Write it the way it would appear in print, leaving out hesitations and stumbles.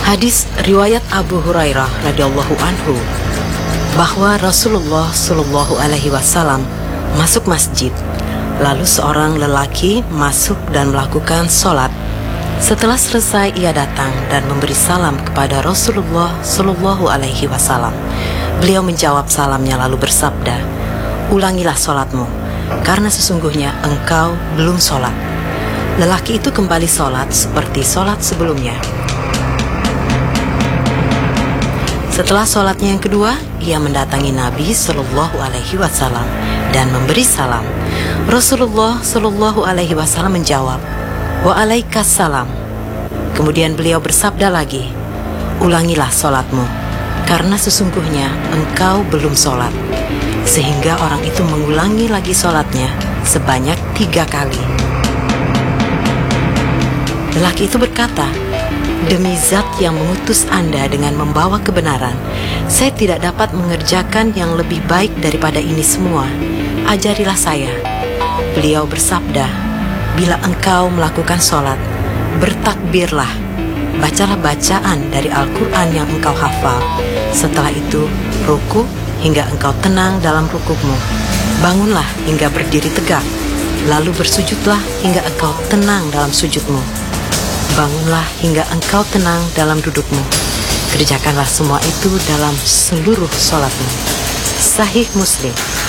Hadis riwayat Abu Hurairah radhiyallahu anhu bahwa Rasulullah Shallallahu alaihi wasallam masuk masjid. Lalu seorang lelaki masuk dan melakukan sholat. Setelah selesai ia datang dan memberi salam kepada Rasulullah Shallallahu alaihi wasallam. Beliau menjawab salamnya lalu bersabda, "Ulangilah sholatmu, karena sesungguhnya engkau belum sholat." Lelaki itu kembali sholat seperti sholat sebelumnya. Setelah sholatnya yang kedua, ia mendatangi Nabi Shallallahu alaihi wasallam dan memberi salam. Rasulullah Shallallahu alaihi wasallam menjawab, "Waalaikumsalam." Kemudian beliau bersabda lagi, "Ulangilah sholatmu, karena sesungguhnya engkau belum sholat." Sehingga orang itu mengulangi lagi sholatnya sebanyak 3 kali. Lelaki itu berkata, "Demi zat yang mengutus Anda dengan membawa kebenaran, saya tidak dapat mengerjakan yang lebih baik daripada ini semua. Ajarilah saya." Beliau bersabda, "Bila engkau melakukan sholat, bertakbirlah, bacalah bacaan dari Al-Quran yang engkau hafal. Setelah itu, ruku hingga engkau tenang dalam rukukmu. Bangunlah hingga berdiri tegak, lalu bersujudlah hingga engkau tenang dalam sujudmu. Bangunlah hingga engkau tenang dalam dudukmu. Kerjakanlah semua itu dalam seluruh sholatmu." Sahih Muslim.